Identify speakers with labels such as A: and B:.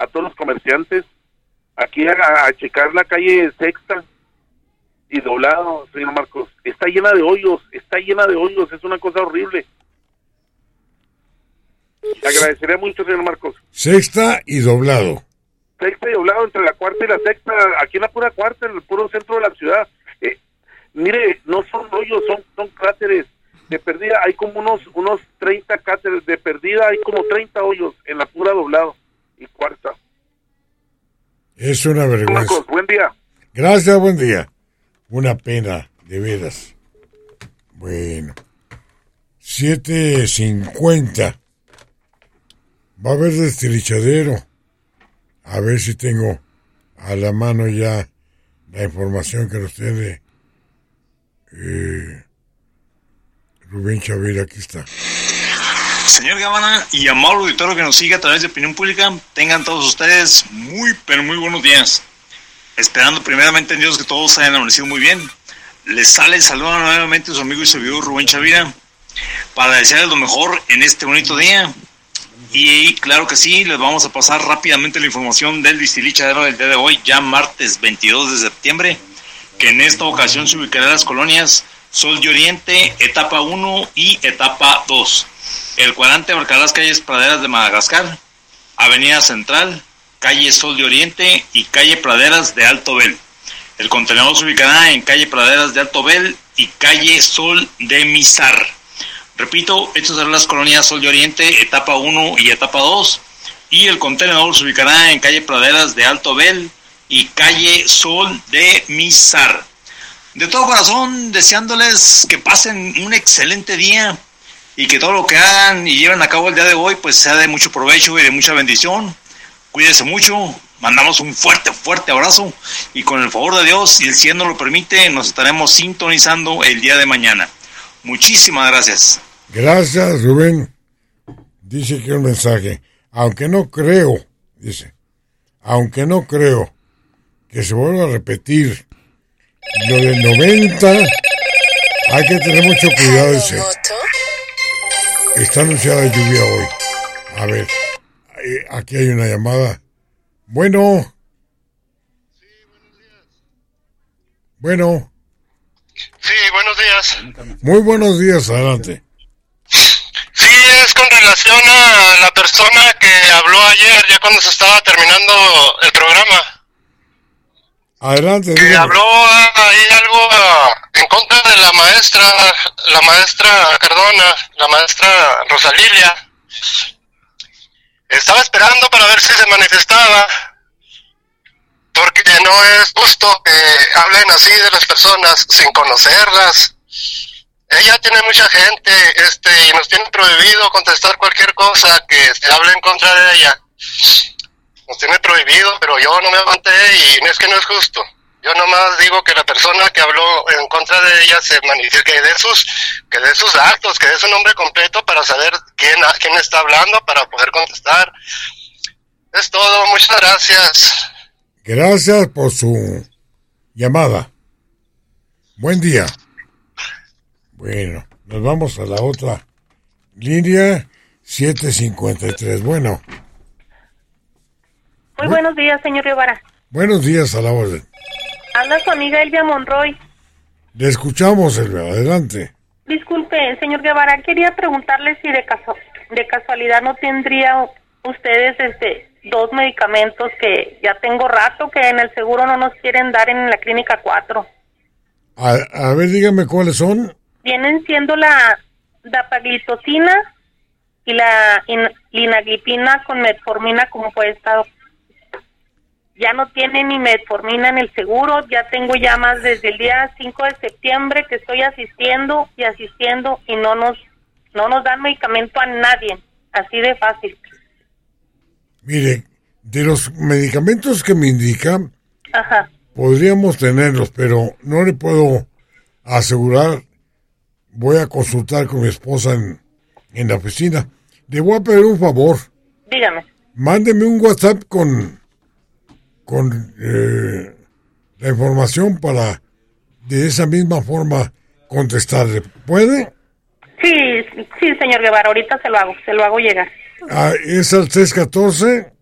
A: todos los comerciantes, aquí a checar la calle Sexta y Doblado, señor Marcos, está llena de hoyos, es una cosa horrible. Agradecería mucho, señor Marcos.
B: Sexta y Doblado.
A: Sexta y Doblado, entre la Cuarta y la Sexta, aquí en la pura Cuarta, en el puro centro de la ciudad. Mire, no son hoyos, son cráteres. De perdida hay como unos 30 cráteres, de perdida hay como 30 hoyos en la pura Doblado y Cuarta.
B: Es una vergüenza.
A: Marcos, buen día.
B: Gracias, buen día. Una pena, de veras. Bueno, 7:50. Va a haber destilichadero. A ver si tengo a la mano ya la información que nos tiene Rubén Chavira. Aquí está.
C: Señor Guevara y amable auditorio que nos sigue a través de Opinión Pública, tengan todos ustedes muy, pero muy buenos días. Esperando primeramente en Dios que todos hayan amanecido muy bien. Les sale el saludo nuevamente su amigo y servidor Rubén Chavira para desearles lo mejor en este bonito día. Y claro que sí, les vamos a pasar rápidamente la información del destilichadero del día de hoy, ya martes 22 de septiembre, que en esta ocasión se ubicará en las colonias Sol de Oriente, etapa 1 y etapa 2. El cuadrante abarcará las calles Praderas de Madagascar, Avenida Central, calle Sol de Oriente y calle Praderas de Alto Bel. El contenedor se ubicará en calle Praderas de Alto Bel y calle Sol de Mizar. Repito, estas serán las colonias Sol de Oriente, etapa 1 y etapa 2, y el contenedor se ubicará en calle Praderas de Alto Bel y calle Sol de Mizar. De todo corazón, deseándoles que pasen un excelente día y que todo lo que hagan y lleven a cabo el día de hoy pues sea de mucho provecho y de mucha bendición. Cuídense mucho, mandamos un fuerte abrazo y con el favor de Dios, si el cielo nos lo permite, nos estaremos sintonizando el día de mañana. Muchísimas gracias.
B: Gracias, Rubén. Dice que un mensaje. Aunque no creo que se vuelva a repetir lo del 90, hay que tener mucho cuidado. Dice. Está anunciada lluvia hoy. A ver, aquí hay una llamada. Bueno. Bueno.
D: Sí, buenos días.
B: Muy buenos días, adelante.
D: Sí, es con relación a la persona que habló ayer, ya cuando se estaba terminando el programa.
B: Adelante.
D: Que
B: dígame.
D: habló ahí algo en contra de la maestra Cardona, la maestra Rosalilia. Estaba esperando para ver si se manifestaba, porque no es justo que hablen así de las personas sin conocerlas. Ella tiene mucha gente, y nos tiene prohibido contestar cualquier cosa que se hable en contra de ella. Nos tiene prohibido, pero yo no me aguanté y es que no es justo. Yo nomás digo que la persona que habló en contra de ella se manifieste, que dé sus actos, que dé su nombre completo para saber quién está hablando, para poder contestar. Es todo, muchas gracias.
B: Gracias por su llamada. Buen día. Bueno, nos vamos a la otra línea, 753. Bueno.
E: Muy buenos días, señor Guevara.
B: Buenos días, a la orden.
E: Habla su amiga Elvia Monroy.
B: Le escuchamos, Elvia, adelante.
E: Disculpe, señor Guevara, quería preguntarle si de casualidad no tendría ustedes dos medicamentos que ya tengo rato que en el seguro no nos quieren dar en la clínica 4.
B: A ver, dígame cuáles son.
E: Vienen siendo la dapagliflozina y la linaglipina con metformina como fue estado. Ya no tiene ni metformina en el seguro, ya tengo ya más desde el día 5 de septiembre que estoy asistiendo y no nos dan medicamento a nadie, así de fácil.
B: Mire, de los medicamentos que me indican,
E: ajá,
B: podríamos tenerlos, pero no le puedo asegurar. Voy a consultar con mi esposa en la oficina. Le voy a pedir un favor.
E: Dígame.
B: Mándeme un WhatsApp con la información para de esa misma forma contestarle. ¿Puede?
E: Sí, señor Guevara, ahorita se lo hago llegar.
B: ¿Es al 614?